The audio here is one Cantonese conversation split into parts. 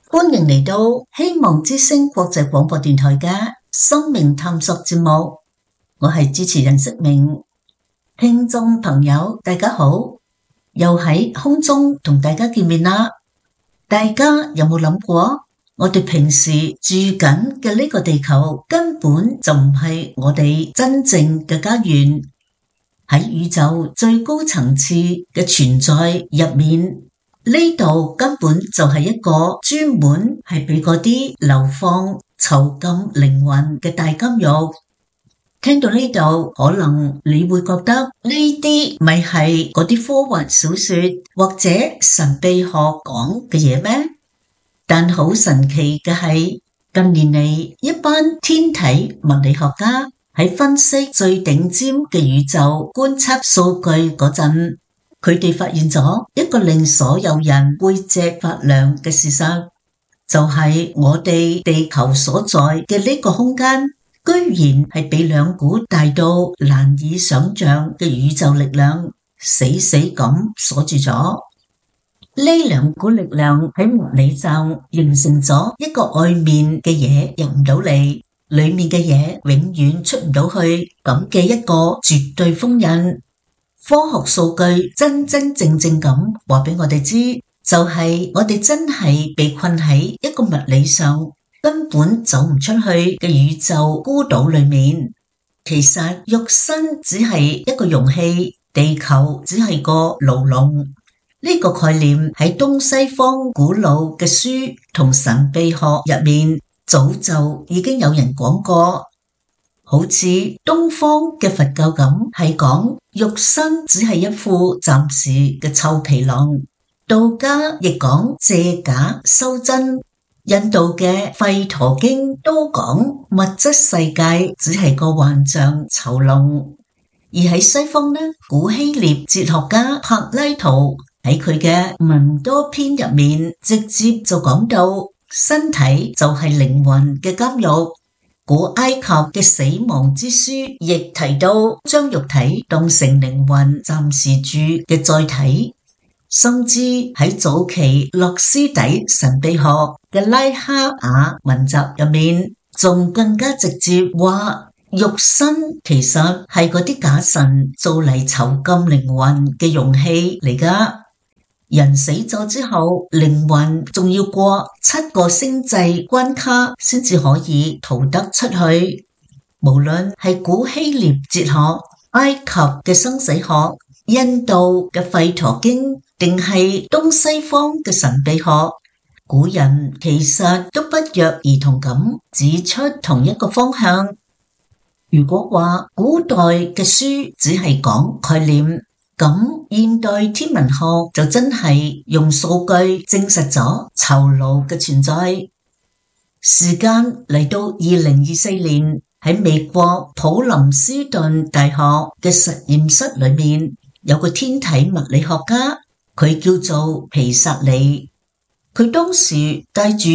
歡迎嚟到希望之聲國際廣播電台嘅生命探索節目，我係主持人釋明。聽眾朋友大家好，又喺空中同大家見面啦。大家有冇諗過，我哋平時住緊嘅呢個地球根本就唔係我哋真正嘅家園。喺宇宙最高層次嘅存在入面，呢度根本就係一個專門係俾嗰啲流放囚禁靈魂嘅大監獄。聽到呢度，可能你會覺得呢啲咪係嗰啲科幻小說或者神秘學講嘅嘢咩？但好神奇嘅係，近年嚟一班天體物理學家喺分析最頂尖嘅宇宙觀測數據嗰陣，佢哋發現咗一個令所有人背脊發涼嘅事實，就係我哋地球所在嘅呢個空間，居然係被兩股大到難以想象嘅宇宙力量死死咁鎖住咗。呢兩股力量喺物理上形成咗一個外面嘅嘢入唔到嚟，裏面嘅嘢永遠出唔到去咁嘅一個絕對封印。科學數據真正咁話俾我哋知，就係我哋真係被困喺一個物理上根本走唔出去嘅宇宙孤島裏面。其實肉身只係一個容器，地球只係個牢籠。呢個概念喺東西方古老嘅書同神秘學入面早就已經有人講過。好似東方嘅佛教咁，係講肉身只係一副暫時嘅臭皮囊；道家亦講借假修真；印度嘅吠陀經都講物質世界只係個幻象囚籠。而喺西方呢，古希臘哲學家柏拉圖喺佢嘅《文多篇》入面，直接就講到身體就係靈魂嘅監獄。古埃及嘅死亡之書亦提到將肉體當成靈魂暫時住嘅載體，甚至喺早期諾斯底神秘學嘅拉哈雅文集入面，仲更加直接話肉身其實係嗰啲假神做嚟囚禁靈魂嘅容器嚟㗎。人死咗之後，靈魂仲要過7個星際關卡先至可以逃得出去。無論係古希臘哲學、埃及嘅生死學、印度嘅吠陀經，定係東西方嘅神秘學，古人其實都不約而同咁指出同一個方向。如果話古代嘅書只係講概念，咁現代天文學就真係用數據證實咗囚牢嘅存在。時間嚟到2024年，喺美國普林斯頓大學嘅實驗室裏面，有個天體物理學家，佢叫做皮薩里。佢當時戴住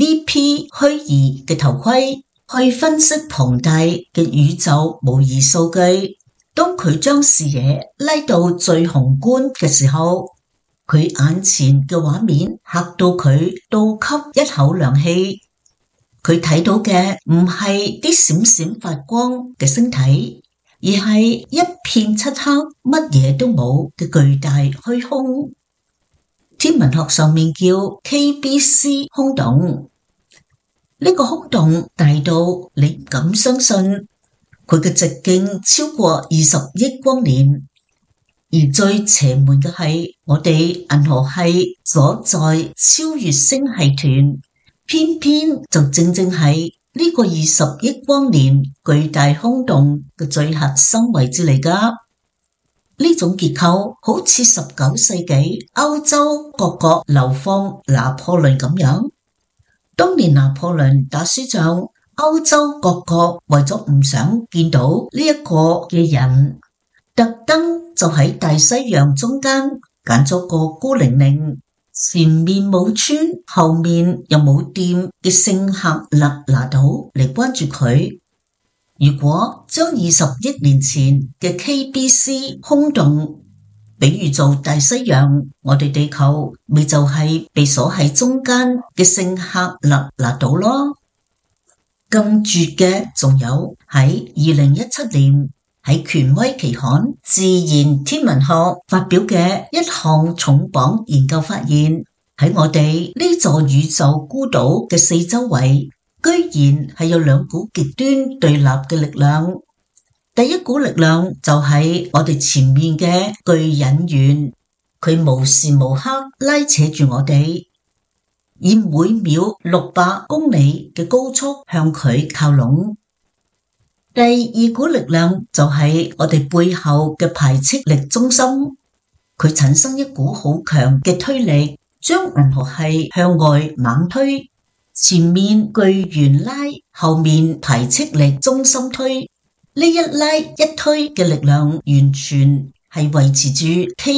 VP 虛擬嘅頭盔，去分析龐大嘅宇宙模擬數據。當佢將視野拉到最宏觀嘅時候，佢眼前嘅畫面嚇到佢倒吸一口涼氣。佢睇到嘅唔係啲閃閃發光嘅星體，而係一片漆黑，乜嘢都冇嘅巨大虛空。天文學上面叫 KBC 空洞。呢個空洞大到你唔敢相信。佢嘅直徑超過20億光年，而最邪門嘅係我哋銀河系所在超越星系團，偏偏就正係呢個20億光年巨大空洞嘅最核心位置嚟㗎。呢種結構好似19世紀歐洲各國流放拿破崙咁樣。當年拿破崙打輸仗，歐洲各國為咗唔想見到呢一個嘅人，特登就喺大西洋中間揀咗個孤零零、前面冇村、後面又冇店嘅聖赫勒拿島嚟關住佢。如果將20億年前嘅 KBC 空洞比喻做大西洋，我哋地球咪就係被鎖喺中間嘅聖赫勒拿島咯。更絕嘅仲有喺2017年喺權威期刊《自然天文學》發表嘅一項重磅研究發現，喺我哋呢座宇宙孤島嘅四周圍，居然係有兩股極端對立嘅力量。第一股力量就係我哋前面嘅巨引源，佢無時無刻拉扯住我哋，以每秒600公里嘅高速向佢靠攏。第二股力量就係我哋背後嘅排斥力中心，佢產生一股好強嘅推力，將銀河系向外猛推，前面巨源拉，後面排斥力中心推。呢一拉一推嘅力量完全係維持住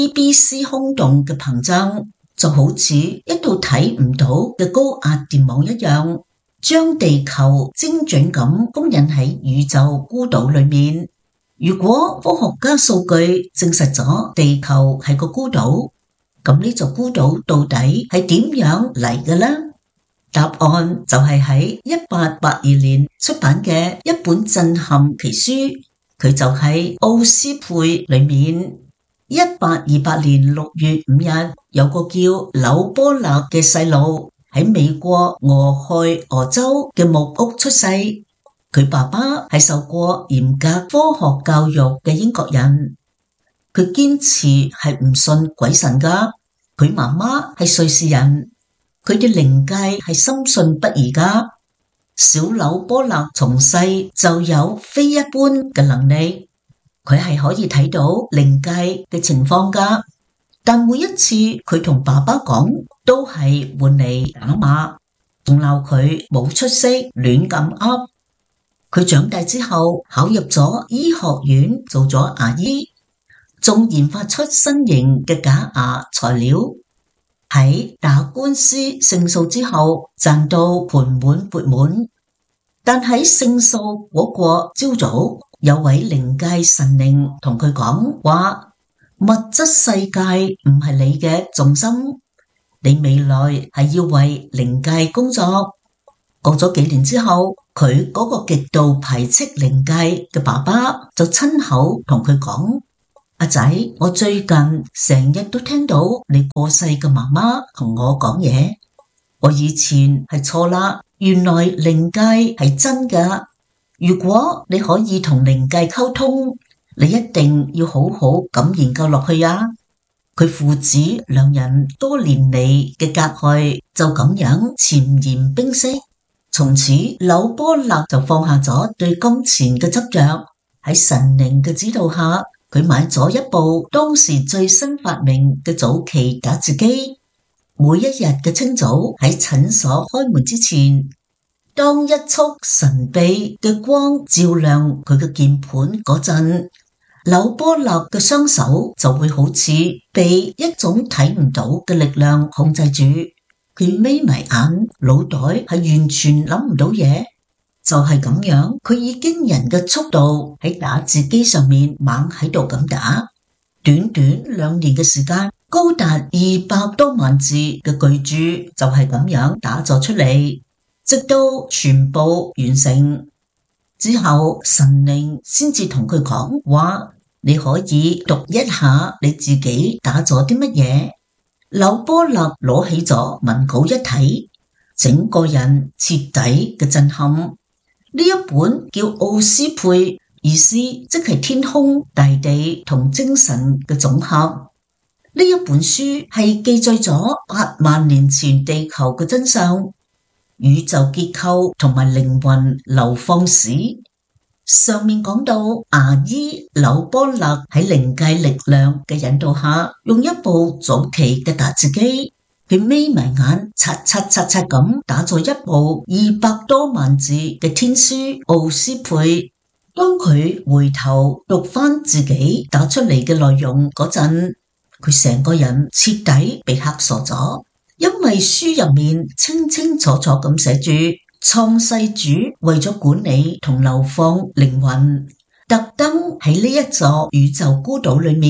KBC 空洞嘅膨脹，就好似一道睇唔到嘅高壓電網一樣，將地球精準咁封印喺宇宙孤島裏面。如果科學家數據證實咗地球係個孤島，咁呢座孤島到底係點樣嚟嘅呢？答案就係喺1882年出版嘅一本震撼奇書，佢就係奧斯佩裏面。1828年6月5日，有個叫紐波勒嘅細路喺美國俄亥俄州嘅木屋出世。佢爸爸係受過嚴格科學教育嘅英國人，佢堅持係唔信鬼神噶。佢媽媽係瑞士人。佢哋靈界係深信不疑噶。小紐波勒從細就有非一般嘅能力，佢係可以睇到靈界嘅情況噶。但每一次佢同爸爸講，都係換嚟打罵，仲鬧佢冇出息，亂咁噏。佢長大之後考入咗醫學院，做咗牙醫，仲研發出新型嘅假牙材料。喺打官司勝訴之後，賺到盆滿缽滿。但喺勝訴嗰個朝早，有位靈界神靈同佢講話：物質世界唔係你嘅重心，你未來係要為靈界工作。過咗幾年之後，佢嗰個極度排斥靈界嘅爸爸就親口同佢講：阿仔，我最近成日都聽到你過世嘅媽媽同我講嘢，我以前係錯啦，原來靈界係真㗎。如果你可以同靈界溝通，你一定要好好咁研究落去啊。佢父子兩人多年嚟嘅隔閡就咁樣潛移冰釋，從此紐波勒就放下咗對金錢嘅執着，喺神靈嘅指導下，佢買咗一部當時最新發明嘅早期打字機。每一日嘅清早喺診所開門之前，當一束神秘嘅光照亮佢嘅鍵盤嗰陣，紐波勒嘅雙手就會好似被一種睇唔到嘅力量控制住。佢眯埋眼，腦袋係完全諗唔到嘢。就係咁樣，佢以驚人嘅速度喺打字機上面猛喺度咁打，短短2年嘅時間，高達200多萬字嘅巨著就係咁樣打咗出嚟，直到全部完成之後，神靈先至同佢講話：你可以讀一下你自己打咗啲乜嘢。紐波勒攞起咗文稿一睇，整個人徹底嘅震撼。呢一本叫奧斯佩，意思即係天空、大地同精神嘅總和。呢一本書係記載咗8萬年前地球嘅真相、宇宙結構同埋靈魂流放史。上面講到牙醫紐波勒喺靈界力量嘅引導下，用一部早期嘅打字機，佢眯埋眼，刷刷刷刷咁打咗一部200多萬字嘅天書奧斯佩。當佢回頭讀翻自己打出嚟嘅內容嗰陣，佢成個人徹底被嚇傻咗，因為書入面清清楚楚咁寫住，創世主為咗管理同流放靈魂，特登喺呢一座宇宙孤島裏面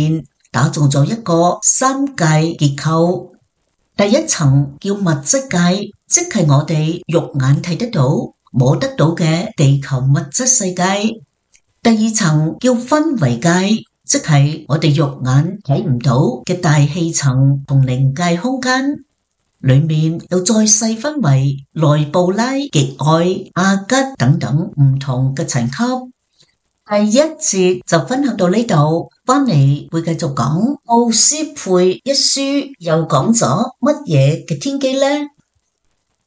打造咗一個三界結構。第一層叫物質界，即係我哋肉眼睇得到、摸得到嘅地球物質世界。第二層叫氛圍界，即係我哋肉眼睇唔到嘅大氣層同靈界空間，裏面又再細分為內布拉、極愛、阿吉等等唔同嘅層級。第一節就分享到呢度，翻嚟會繼續講奧斯佩一書又講咗乜嘢嘅天機呢？